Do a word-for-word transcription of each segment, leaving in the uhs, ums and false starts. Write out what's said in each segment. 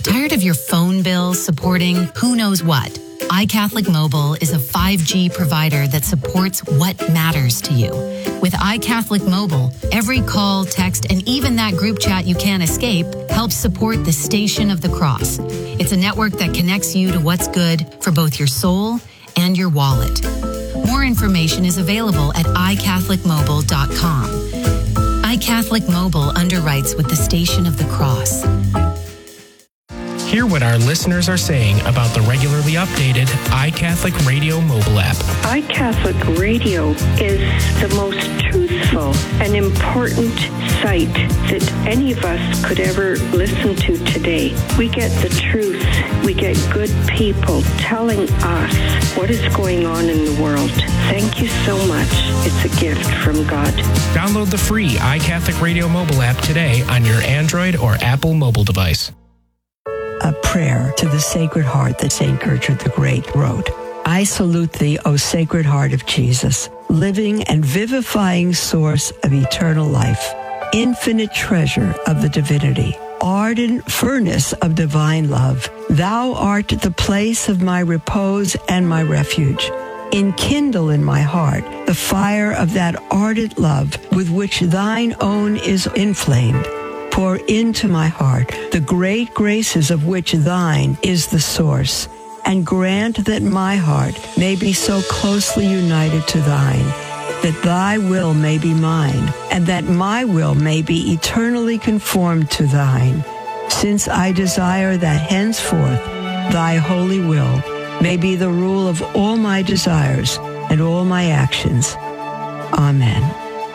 Tired of your phone bill supporting who knows what? iCatholic Mobile is a five G provider that supports what matters to you. With iCatholic Mobile, every call, text, and even that group chat you can't escape helps support the Station of the Cross. It's a network that connects you to what's good for both your soul and your wallet. More information is available at i catholic mobile dot com. iCatholic Mobile underwrites with the Station of the Cross. Hear what our listeners are saying about the regularly updated iCatholic Radio mobile app. iCatholic Radio is the most truthful and important site that any of us could ever listen to today. We get the truth. We get good people telling us what is going on in the world. Thank you so much. It's a gift from God. Download the free iCatholic Radio mobile app today on your Android or Apple mobile device. A prayer to the Sacred Heart that Saint Gertrude the Great wrote. I salute thee, O Sacred Heart of Jesus, living and vivifying source of eternal life, infinite treasure of the divinity, ardent furnace of divine love. Thou art the place of my repose and my refuge. Enkindle in my heart the fire of that ardent love with which thine own is inflamed. Pour into my heart the great graces of which thine is the source, and grant that my heart may be so closely united to thine, that thy will may be mine, and that my will may be eternally conformed to thine, since I desire that henceforth thy holy will may be the rule of all my desires and all my actions. Amen.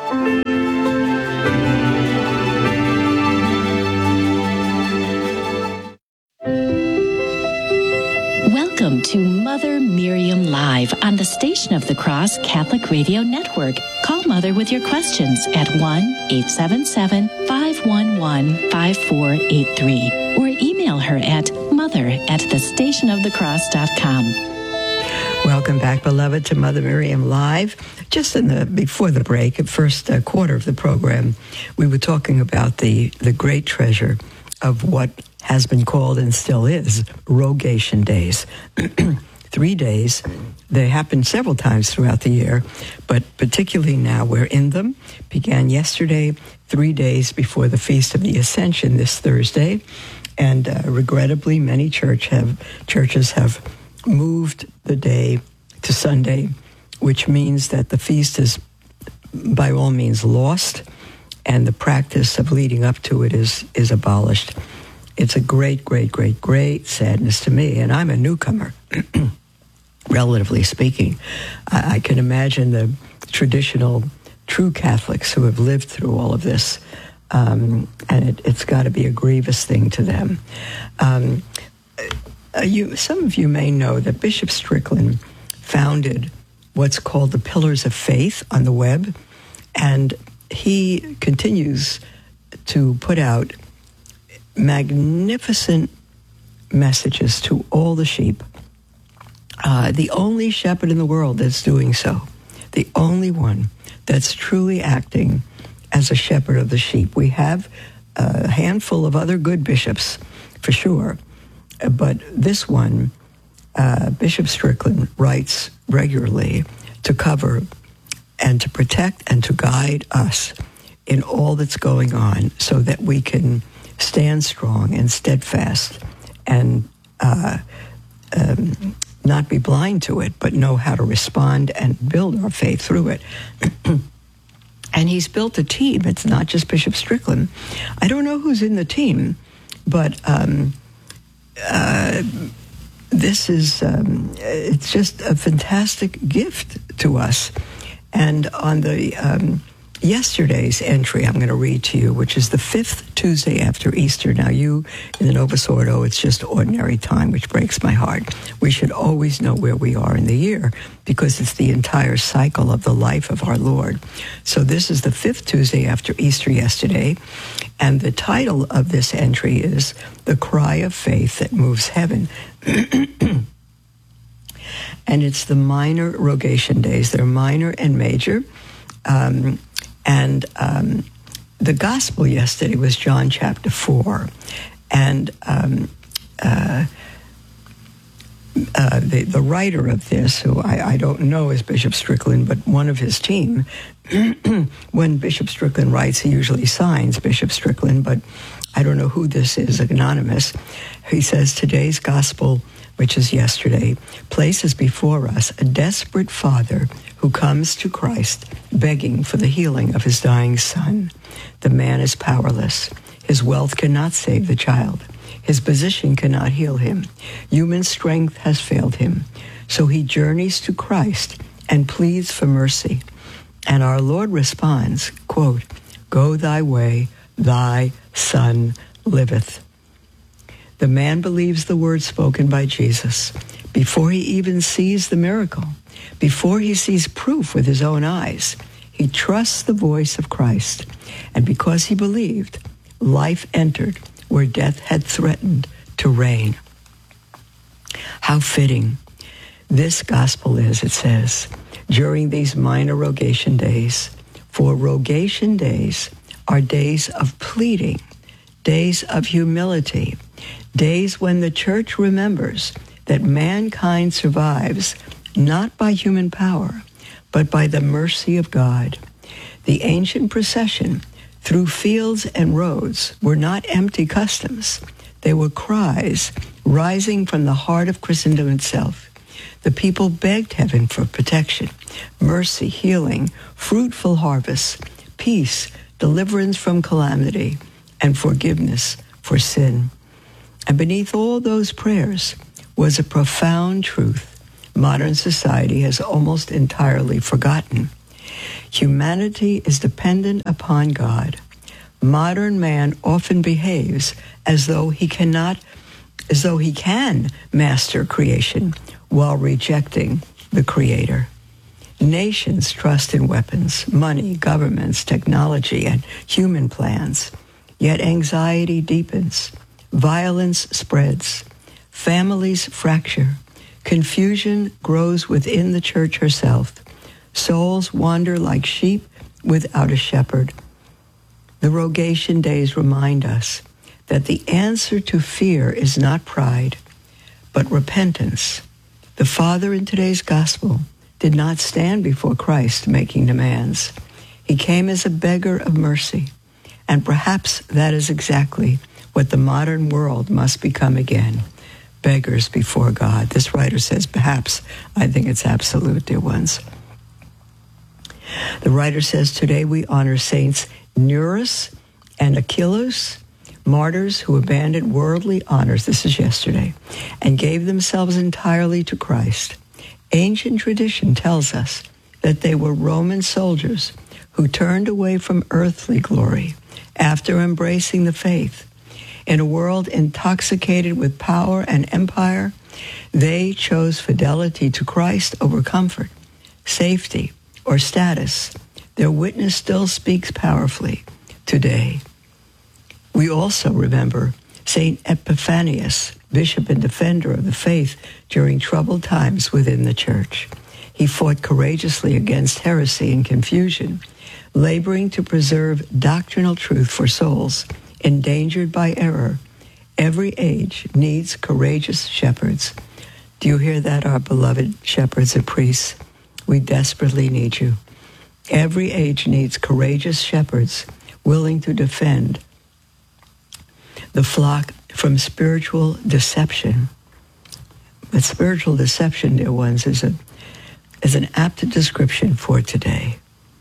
Welcome to Mother Miriam Live on the Station of the Cross Catholic Radio Network. Call Mother with your questions at one eight seven seven, five one one, five four eight three or email her at mother at the station of the cross dot com. Welcome back, beloved, to Mother Miriam Live. Just in the before the break, the first uh, quarter of the program, we were talking about the, the great treasure of what has been called and still is Rogation Days. Three days. They happen several times throughout the year, but particularly now we're in them. Began yesterday, three days before the Feast of the Ascension this Thursday. And uh, regrettably, many church have churches have moved the day to Sunday, which means that the feast is by all means lost, and the practice of leading up to it is is abolished. It's a great, great, great, great sadness to me, and I'm a newcomer, relatively speaking. I, I can imagine the traditional true Catholics who have lived through all of this, um, and it, it's got to be a grievous thing to them. Um, uh, you, some of you may know that Bishop Strickland founded what's called the Pillars of Faith on the web, and he continues to put out magnificent messages to all the sheep. Uh, the only shepherd in the world that's doing so, the only one that's truly acting as a shepherd of the sheep. We have a handful of other good bishops, for sure, but this one, uh, Bishop Strickland, writes regularly to cover and to protect and to guide us in all that's going on so that we can stand strong and steadfast and uh, um, not be blind to it, but know how to respond and build our faith through it. And he's built a team. It's not just Bishop Strickland. I don't know who's in the team, but um, uh, this is, um, it's just a fantastic gift to us. And on the um, yesterday's entry, I'm going to read to you, which is the fifth Tuesday after Easter. Now, you in the Novus Ordo, it's just ordinary time, which breaks my heart. We should always know where we are in the year because it's the entire cycle of the life of our Lord. So this is the fifth Tuesday after Easter yesterday, and the title of this entry is The Cry of Faith That Moves Heaven. And it's the minor Rogation Days. They're minor and major. Um, and um, the gospel yesterday was John chapter four. And um, uh, uh, the, the writer of this, who I, I don't know is Bishop Strickland, but one of his team, when Bishop Strickland writes, he usually signs Bishop Strickland, but I don't know who this is, anonymous. He says, today's gospel, which is yesterday, places before us a desperate father who comes to Christ begging for the healing of his dying son. The man is powerless. His wealth cannot save the child. His position cannot heal him. Human strength has failed him. So he journeys to Christ and pleads for mercy. And our Lord responds, quote, "Go thy way, thy son liveth." The man believes the word spoken by Jesus before he even sees the miracle, before he sees proof with his own eyes. He trusts the voice of Christ. And because he believed, life entered where death had threatened to reign. How fitting this gospel is, it says, during these minor rogation days. For rogation days are days of pleading, days of humility, days when the church remembers that mankind survives not by human power, but by the mercy of God. The ancient procession through fields and roads were not empty customs. They were cries rising from the heart of Christendom itself. The people begged heaven for protection, mercy, healing, fruitful harvests, peace, deliverance from calamity, and forgiveness for sin. And beneath all those prayers was a profound truth modern society has almost entirely forgotten. Humanity is dependent upon God. Modern man often behaves as though he cannot, as though he can master creation while rejecting the Creator. Nations trust in weapons, money, governments, technology, and human plans. Yet anxiety deepens, violence spreads, families fracture, confusion grows within the church herself. Souls wander like sheep without a shepherd. The rogation days remind us that the answer to fear is not pride, but repentance. The Father in today's gospel did not stand before Christ making demands. He came as a beggar of mercy, and perhaps that is exactly what the modern world must become again. Beggars before God. This writer says perhaps. I think it's absolute, dear ones. The writer says, today we honor Saints Nereus and Achilles, martyrs who abandoned worldly honors, this is yesterday, and gave themselves entirely to Christ. Ancient tradition tells us that they were Roman soldiers who turned away from earthly glory after embracing the faith. In a world intoxicated with power and empire, they chose fidelity to Christ over comfort, safety, or status. Their witness still speaks powerfully today. We also remember Saint Epiphanius, bishop and defender of the faith during troubled times within the church. He fought courageously against heresy and confusion, laboring to preserve doctrinal truth for souls endangered by error. Every age needs courageous shepherds. Do you hear that, our beloved shepherds and priests? We desperately need you. Every age needs courageous shepherds willing to defend the flock from spiritual deception. But spiritual deception, dear ones, is, a, is an apt description for today.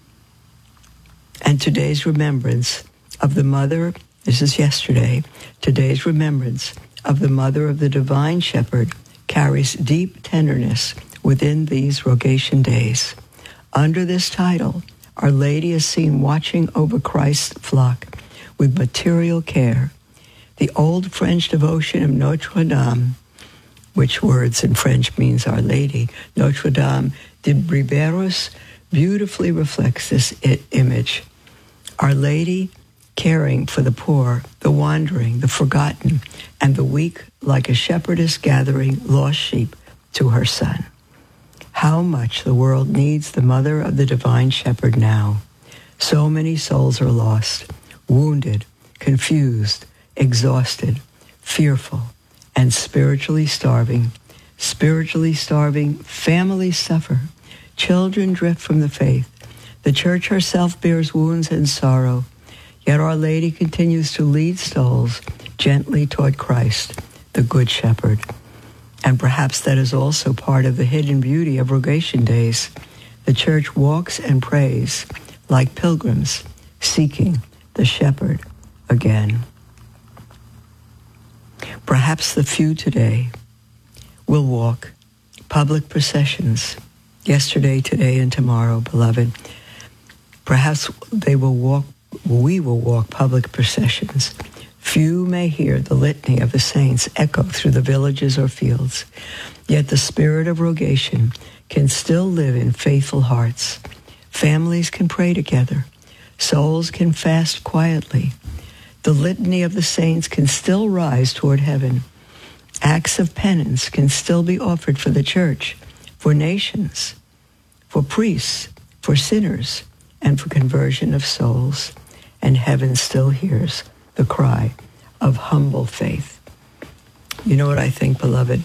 And today's remembrance of the mother, this is yesterday, today's remembrance of the mother of the divine shepherd carries deep tenderness within these rogation days. Under this title, Our Lady is seen watching over Christ's flock with material care. The old French devotion of Notre Dame, which words in French means Our Lady, Notre Dame de Brébeuf, beautifully reflects this I- image. Our Lady caring for the poor, the wandering, the forgotten, and the weak, like a shepherdess gathering lost sheep to her son. How much the world needs the mother of the divine shepherd now. So many souls are lost, wounded, confused, exhausted, fearful, and spiritually starving. Spiritually starving, families suffer. Children drift from the faith. The church herself bears wounds and sorrow. Yet Our Lady continues to lead souls gently toward Christ, the Good Shepherd. And perhaps that is also part of the hidden beauty of Rogation Days. The church walks and prays like pilgrims, seeking the shepherd again. Perhaps the few today will walk public processions, yesterday, today, and tomorrow, beloved. Perhaps they will walk, we will walk public processions. Few may hear the litany of the saints echo through the villages or fields, yet the spirit of Rogation can still live in faithful hearts. Families can pray together. Souls can fast quietly. The litany of the saints can still rise toward heaven. Acts of penance can still be offered for the church, for nations, for priests, for sinners, and for conversion of souls. And heaven still hears the cry of humble faith. You know what I think, beloved?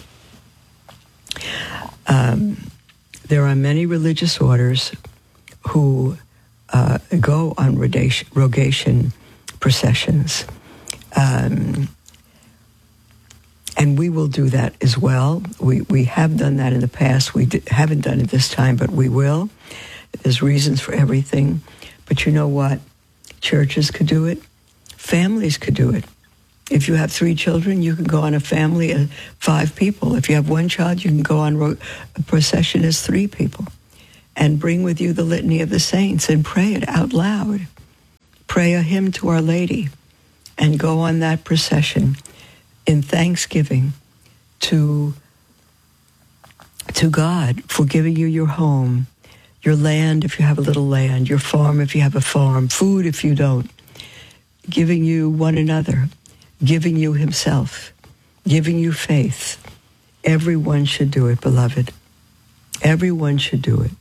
Um, there are many religious orders who uh, go on rogation, rogation processions. Um, and we will do that as well. We we have done that in the past. We d- haven't done it this time, but we will. There's reasons for everything. But you know what? Churches could do it. Families could do it. If you have three children, you can go on a family of five people. If you have one child, you can go on ro- a procession as three people and bring with you the litany of the saints and pray it out loud. Pray a hymn to Our Lady and go on that procession in thanksgiving to, to God for giving you your home, your land if you have a little land, your farm if you have a farm, food if you don't, giving you one another, giving you himself, giving you faith. Everyone should do it, beloved. Everyone should do it.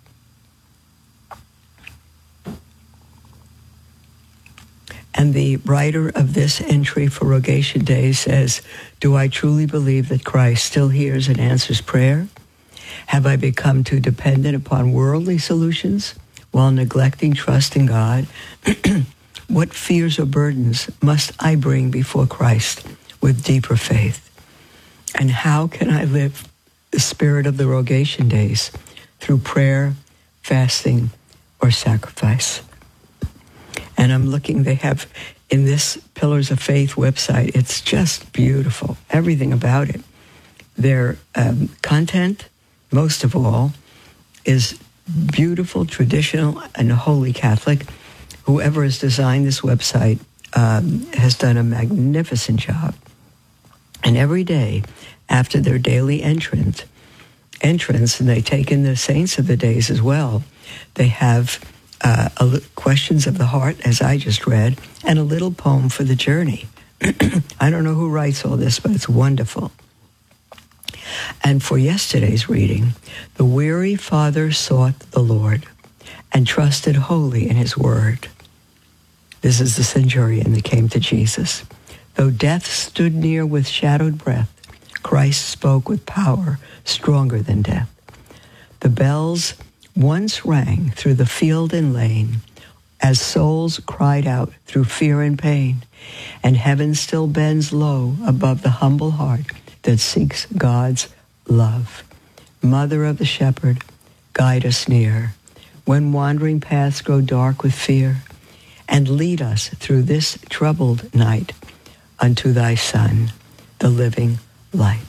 And the writer of this entry for Rogation Day says, do I truly believe that Christ still hears and answers prayer? Have I become too dependent upon worldly solutions while neglecting trust in God? What fears or burdens must I bring before Christ with deeper faith? And how can I live the spirit of the Rogation Days through prayer, fasting, or sacrifice? And I'm looking, they have in this Pillars of Faith website, it's just beautiful, everything about it. Their um, content, most of all, is beautiful, traditional, and holy Catholic. Whoever has designed this website um, has done a magnificent job. And every day, after their daily entrance, entrance, and they take in the saints of the days as well, they have uh, a li- questions of the heart, as I just read, and a little poem for the journey. I don't know who writes all this, but it's wonderful. And for yesterday's reading, the weary father sought the Lord and trusted wholly in his word. This is the centurion that came to Jesus. Though death stood near with shadowed breath, Christ spoke with power stronger than death. The bells once rang through the field and lane as souls cried out through fear and pain, and heaven still bends low above the humble heart that seeks God's love. Mother of the shepherd, guide us near when wandering paths grow dark with fear, and lead us through this troubled night unto thy Son, the living light.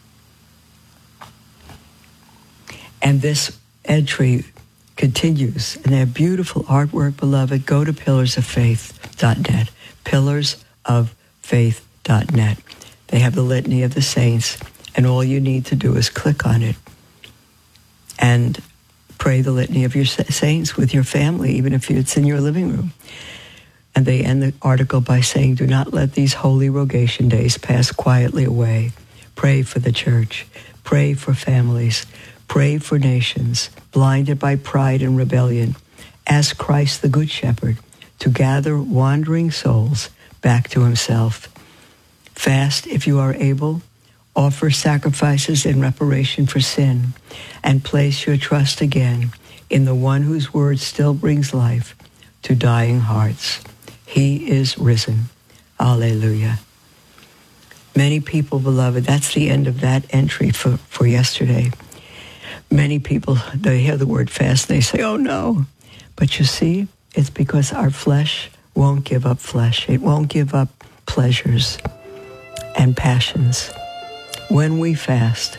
And this entry continues, and they have beautiful artwork, beloved. Go to pillars of faith dot net, pillars of faith dot net. They have the litany of the saints, and all you need to do is click on it and pray the litany of your saints with your family, even if it's in your living room. And they end the article by saying, do not let these holy Rogation Days pass quietly away. Pray for the church. Pray for families. Pray for nations blinded by pride and rebellion. Ask Christ, the Good Shepherd, to gather wandering souls back to himself. Fast if you are able, Offer sacrifices in reparation for sin, and place your trust again in the one whose word still brings life to dying hearts. He is risen. Alleluia. Many people, beloved, that's the end of that entry for, for yesterday. Many people, they hear the word fast, they say, oh no. But you see, it's because our flesh won't give up flesh. It won't give up pleasures and passions. When we fast,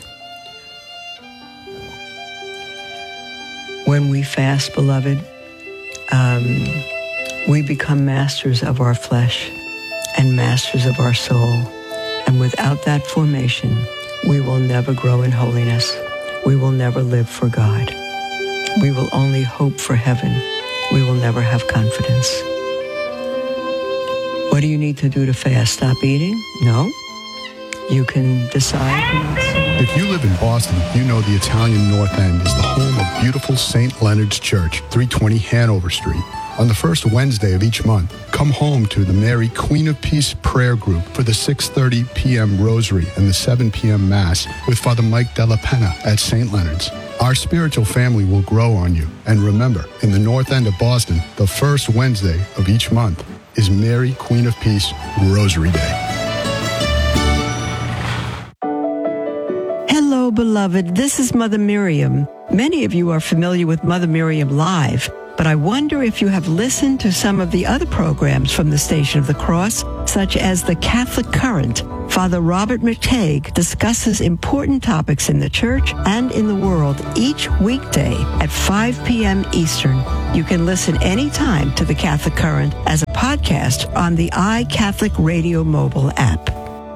when we fast, beloved, um, we become masters of our flesh and masters of our soul. And without that formation, we will never grow in holiness. We will never live for God. We will only hope for heaven. We will never have confidence. What do you need to do to fast? Stop eating? No. You can decide. If you live in Boston, you know the Italian North End is the home of beautiful Saint Leonard's Church, three twenty Hanover Street. On the first Wednesday of each month, come home to the Mary Queen of Peace prayer group for the six thirty p.m. Rosary and the seven p.m. Mass with Father Mike Della Penna at Saint Leonard's. Our spiritual family will grow on you. And remember, in the North End of Boston, the first Wednesday of each month is Mary Queen of Peace Rosary Day. Hello, beloved. This is Mother Miriam. Many of you are familiar with Mother Miriam Live, but I wonder if you have listened to some of the other programs from the Station of the Cross, such as the Catholic Current. Father Robert McTague discusses important topics in the church and in the world each weekday at five p.m. Eastern. You can listen anytime to the Catholic Current as a podcast on the iCatholic Radio mobile app.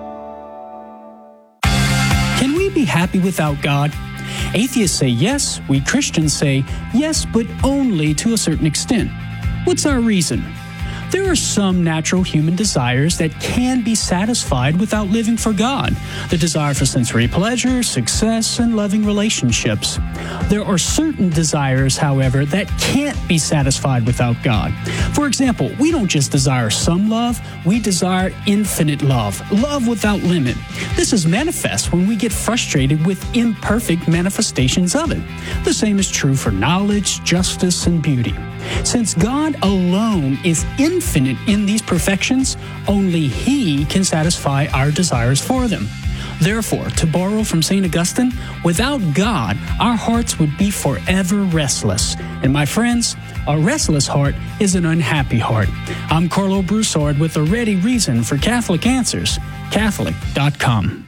Can we be happy without God? Atheists say yes, we Christians say yes, but only to a certain extent. What's our reason? There are some natural human desires that can be satisfied without living for God. The desire for sensory pleasure, success, and loving relationships. There are certain desires, however, that can't be satisfied without God. For example, we don't just desire some love, we desire infinite love, love without limit. This is manifest when we get frustrated with imperfect manifestations of it. The same is true for knowledge, justice, and beauty. Since God alone is infinite in these perfections, only He can satisfy our desires for them. Therefore, to borrow from Saint Augustine, without God, our hearts would be forever restless. And my friends, a restless heart is an unhappy heart. I'm Carlo Broussard with a ready reason for Catholic Answers, Catholic dot com.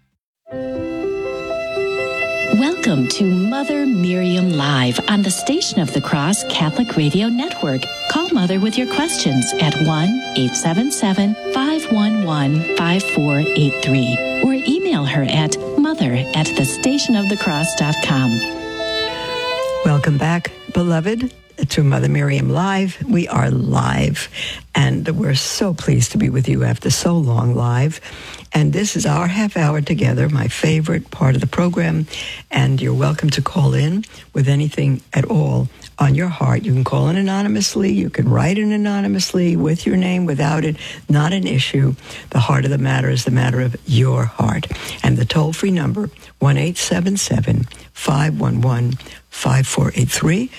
Welcome to Mother Miriam Live on the Station of the Cross Catholic Radio Network. Call Mother with your questions at one eight seven seven, five one one, five four eight three or email her at mother at the station of the cross dot com. Welcome back, beloved, to Mother Miriam Live. We are live, and we're so pleased to be with you after so long live. And this is our half hour together, my favorite part of the program. And you're welcome to call in with anything at all on your heart. You can call in anonymously. You can write in anonymously with your name, without it. Not an issue. The heart of the matter is the matter of your heart. And the toll-free number, one eight seven seven, five one one, five four eight three.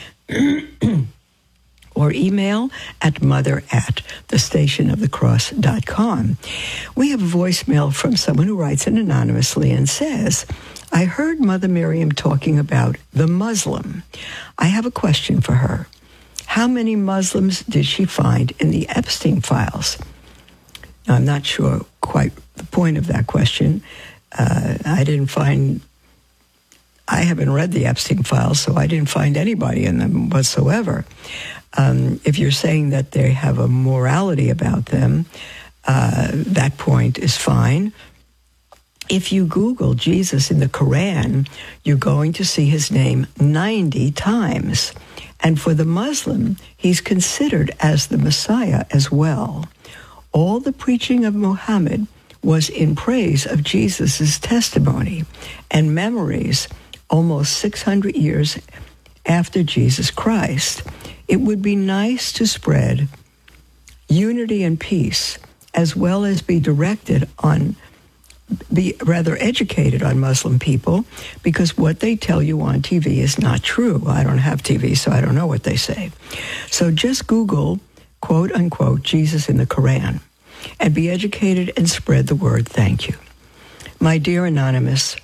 Or email at mother at the station of the cross dot com. We have a voicemail from someone who writes in anonymously and says, I heard Mother Miriam talking about the Muslim. I have a question for her. How many Muslims did she find in the Epstein files? Now, I'm not sure quite the point of that question. Uh, I didn't find... I haven't read the Epstein files, so I didn't find anybody in them whatsoever. Um, if you're saying that they have a morality about them, uh, that point is fine. If you Google Jesus in the Quran, you're going to see his name ninety times. And for the Muslim, he's considered as the Messiah as well. All the preaching of Muhammad was in praise of Jesus' testimony and memories almost six hundred years after Jesus Christ. It would be nice to spread unity and peace, as well as be directed on be rather educated on Muslim people, because what they tell you on T V is not true. I don't have T V, so I don't know what they say. So just Google, quote unquote, Jesus in the Quran, and be educated and spread the word. Thank you. My dear Anonymous,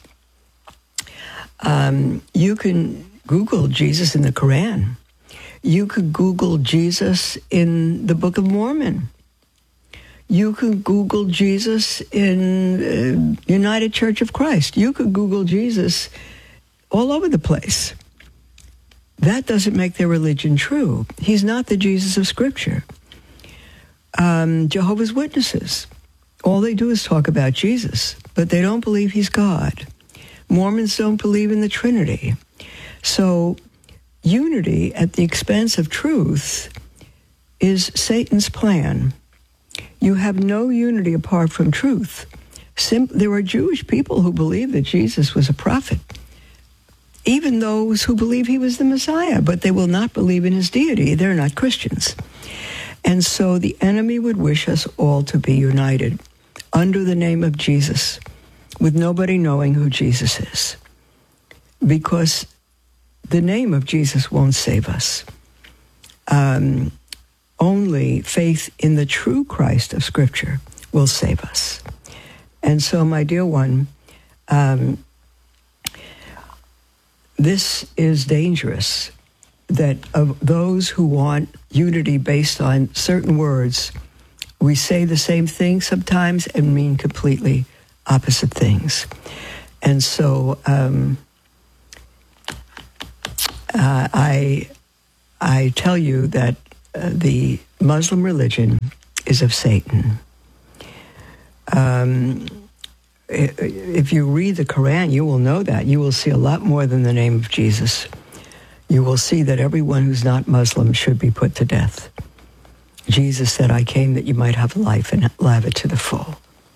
um, you can Google Jesus in the Quran. You could Google Jesus in the Book of Mormon. You could Google Jesus in uh, United Church of Christ. You could Google Jesus all over the place. That doesn't make their religion true. He's not the Jesus of Scripture. Um, Jehovah's Witnesses, all they do is talk about Jesus, but they don't believe he's God. Mormons don't believe in the Trinity. So unity at the expense of truth is Satan's plan. You have no unity apart from truth. Sim- there are Jewish people who believe that Jesus was a prophet, even those who believe he was the Messiah, but they will not believe in his deity. They're not Christians. And so the enemy would wish us all to be united under the name of Jesus, with nobody knowing who Jesus is, because the name of Jesus won't save us. Um, only faith in the true Christ of Scripture will save us. And so, my dear one, um, this is dangerous, that of those who want unity based on certain words, we say the same thing sometimes and mean completely opposite things. And so um, uh, I, I tell you that uh, the Muslim religion is of Satan. Um, if you read the Quran, you will know that. You will see a lot more than the name of Jesus. You will see that everyone who's not Muslim should be put to death. Jesus said, I came that you might have life and have it to the full.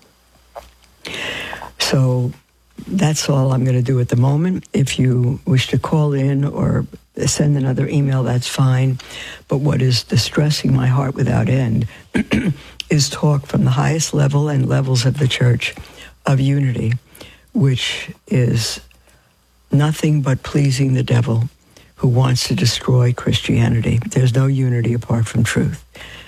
So that's all I'm going to do at the moment. If you wish to call in or send another email, that's fine. But what is distressing my heart without end is talk from the highest level and levels of the church of unity, which is nothing but pleasing the devil, who wants to destroy Christianity. There's no unity apart from truth.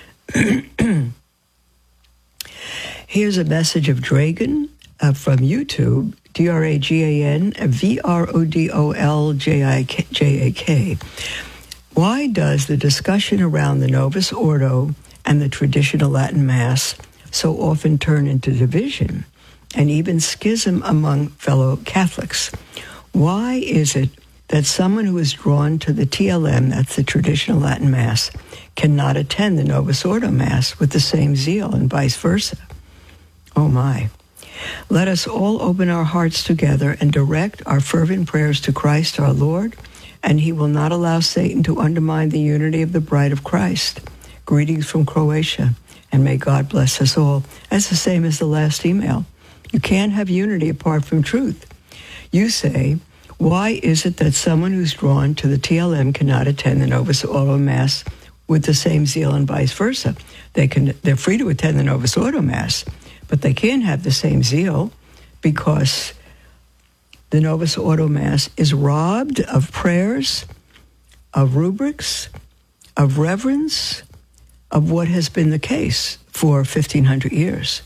Here's a message of Dragon uh, from YouTube, D R A G A N, V R O D O L J I J A K. Why does the discussion around the Novus Ordo and the traditional Latin Mass so often turn into division and even schism among fellow Catholics? Why is it that someone who is drawn to the T L M, that's the traditional Latin Mass, cannot attend the Novus Ordo Mass with the same zeal and vice versa? Oh my. Let us all open our hearts together and direct our fervent prayers to Christ our Lord, and he will not allow Satan to undermine the unity of the bride of Christ. Greetings from Croatia, and may God bless us all. That's the same as the last email. You can't have unity apart from truth. You say, why is it that someone who's drawn to the T L M cannot attend the Novus Ordo Mass with the same zeal and vice versa? They can, they're free to attend the Novus Ordo Mass, but they can't have the same zeal because the Novus Ordo Mass is robbed of prayers, of rubrics, of reverence, of what has been the case for fifteen hundred years.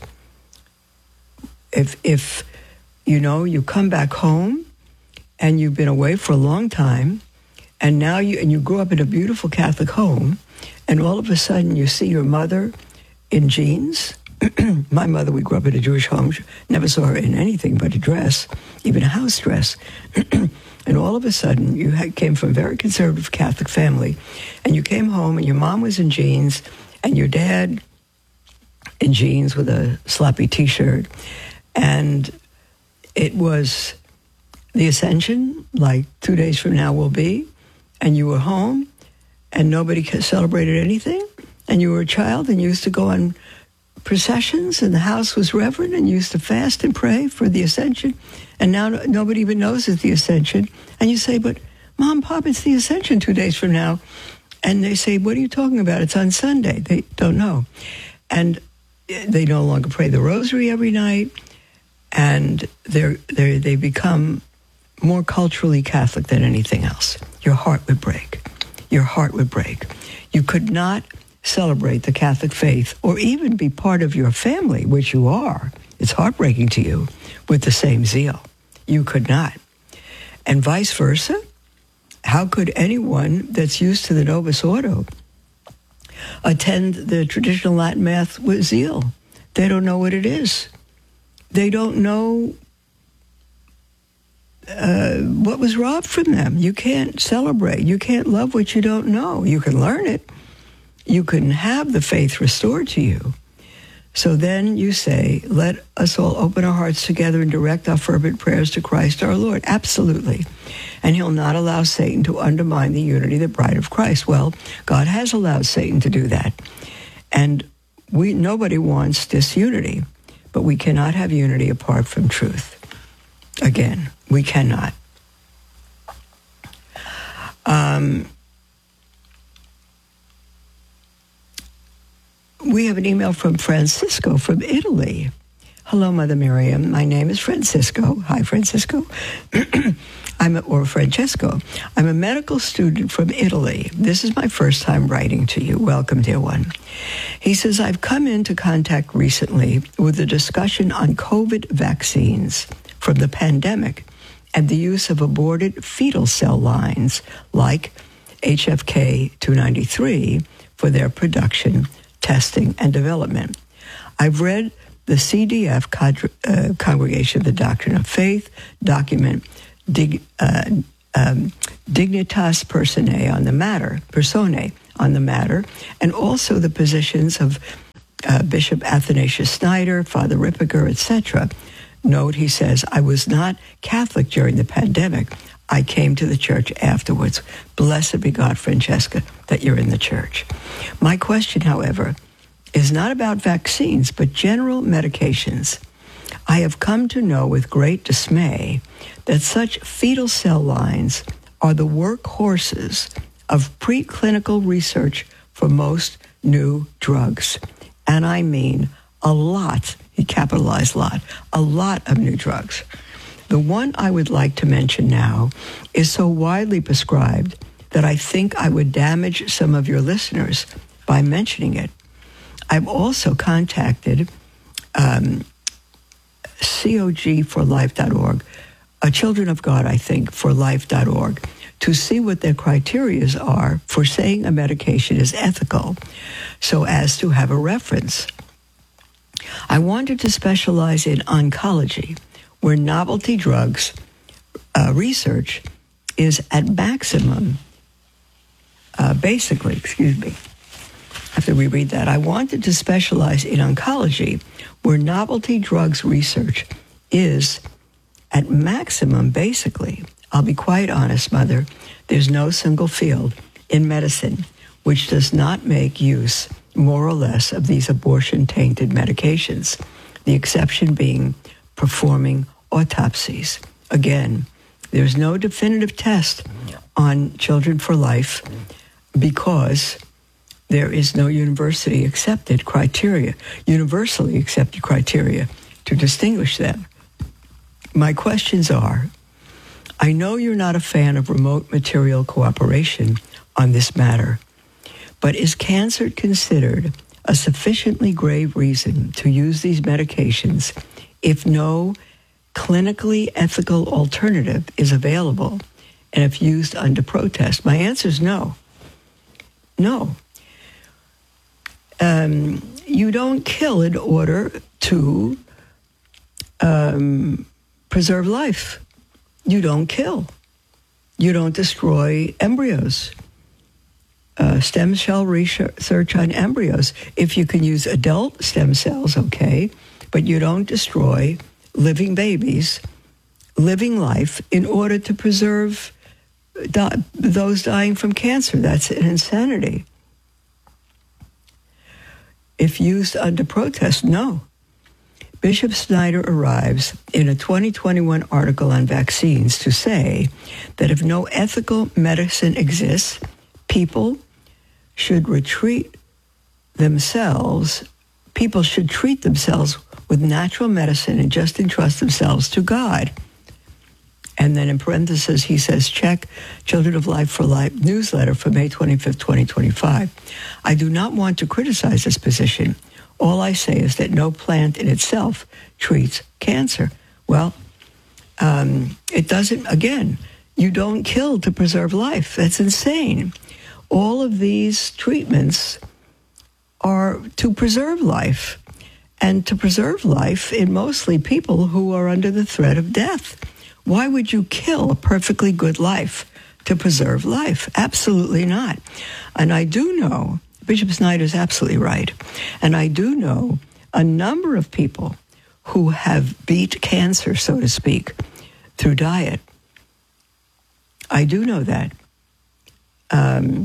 If, if you know, you come back home and you've been away for a long time, and now you and you grew up in a beautiful Catholic home, and all of a sudden you see your mother in jeans. My mother, we grew up in a Jewish home, never saw her in anything but a dress, even a house dress. And all of a sudden, you had, came from a very conservative Catholic family, and you came home and your mom was in jeans, and your dad in jeans with a sloppy T-shirt, and it was the Ascension, like two days from now will be, and you were home, and nobody celebrated anything, and you were a child, and you used to go on processions, and the house was reverent, and you used to fast and pray for the Ascension, and now nobody even knows it's the Ascension, and you say, but Mom, Pop, it's the Ascension two days from now, and they say, what are you talking about? It's on Sunday. They don't know, and they no longer pray the rosary every night, and they're, they're, they become more culturally Catholic than anything else. Your heart would break. Your heart would break. You could not celebrate the Catholic faith or even be part of your family, which you are. It's heartbreaking to you, with the same zeal. You could not. And vice versa. How could anyone that's used to the Novus Ordo attend the traditional Latin Mass with zeal? They don't know what it is. They don't know uh, what was robbed from them. You can't celebrate. You can't love what you don't know. You can learn it. You can have the faith restored to you. So then you say, let us all open our hearts together and direct our fervent prayers to Christ our Lord. Absolutely. And he'll not allow Satan to undermine the unity of the bride of Christ. Well, God has allowed Satan to do that. And we nobody wants disunity, but we cannot have unity apart from truth. Again, we cannot. Um... We have an email from Francisco from Italy. Hello, Mother Miriam. My name is Francisco. Hi, Francisco. I'm a, or Francesco. I'm a medical student from Italy. This is my first time writing to you. Welcome, dear one. He says, I've come into contact recently with a discussion on COVID vaccines from the pandemic and the use of aborted fetal cell lines like H F K two ninety-three for their production, testing, and development. I've read the C D F, uh, Congregation of the Doctrine of Faith, document dig, uh, um, Dignitas Personae on the matter, Personae on the matter, and also the positions of uh, Bishop Athanasius Schneider, Father Ripperger, et cetera. Note, he says, I was not Catholic during the pandemic. I came to the church afterwards. Blessed be God, Francesca, that you're in the church. My question, however, is not about vaccines, but general medications. I have come to know with great dismay that such fetal cell lines are the workhorses of preclinical research for most new drugs. And I mean a lot, he capitalized lot, a lot of new drugs. The one I would like to mention now is so widely prescribed that I think I would damage some of your listeners by mentioning it. I've also contacted um, C O G for life dot org, uh, Children of God, I think, for life dot org, to see what their criteria are for saying a medication is ethical, so as to have a reference. I wanted to specialize in oncology, where novelty drugs uh, research is at maximum, uh, basically, excuse me, I have to reread that. I wanted to specialize in oncology, where novelty drugs research is at maximum, basically. I'll be quite honest, Mother, there's no single field in medicine which does not make use, more or less, of these abortion-tainted medications, the exception being performing autopsies. Again, there's no definitive test on Children for Life because there is no university accepted criteria, universally accepted criteria to distinguish them. My questions are, I know you're not a fan of remote material cooperation on this matter, but is cancer considered a sufficiently grave reason to use these medications if no clinically ethical alternative is available and if used under protest? My answer is no. No. Um, you don't kill in order to um, preserve life. You don't kill. You don't destroy embryos. Uh, stem cell research on embryos. If you can use adult stem cells, okay, but you don't destroy living babies, living life, in order to preserve di- those dying from cancer. That's an insanity. If used under protest, no. Bishop Schneider arrives in a twenty twenty-one article on vaccines to say that if no ethical medicine exists, people should retreat themselves people should treat themselves with natural medicine and just entrust themselves to God. And then in parentheses, he says, check Children of Life for Life newsletter for May twenty-fifth, twenty twenty-five. I do not want to criticize this position. All I say is that no plant in itself treats cancer. Well, um, it doesn't, again, you don't kill to preserve life. That's insane. All of these treatments are to preserve life, and to preserve life in mostly people who are under the threat of death. Why would you kill a perfectly good life to preserve life? Absolutely not. And I do know, Bishop Snyder is absolutely right, and I do know a number of people who have beat cancer, so to speak, through diet. I do know that. Um,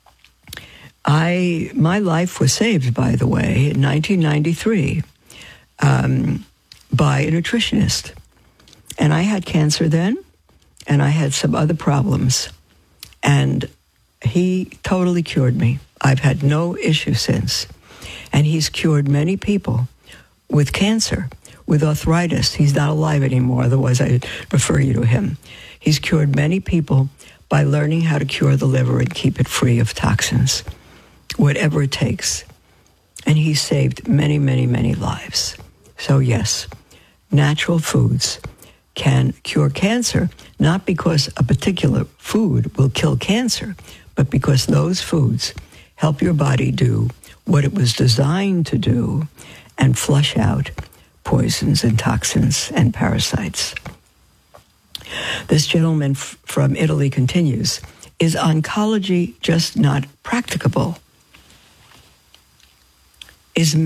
I my life was saved, by the way, in nineteen ninety-three um, by a nutritionist. And I had cancer then, and I had some other problems. And he totally cured me. I've had no issue since. And he's cured many people with cancer, with arthritis. He's not alive anymore, otherwise I'd refer you to him. He's cured many people by learning how to cure the liver and keep it free of toxins, whatever it takes. And he saved many, many, many lives. So yes, natural foods can cure cancer, not because a particular food will kill cancer, but because those foods help your body do what it was designed to do and flush out poisons and toxins and parasites. This gentleman f- from Italy continues, is oncology just not practicable? Is